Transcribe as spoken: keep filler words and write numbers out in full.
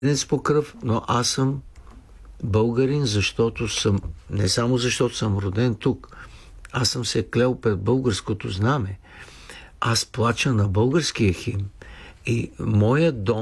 Днес по кръв, но аз съм българин, защото съм, не само защото съм роден тук, аз съм се клел пред българското знаме. Аз плача на българския химн и моят дом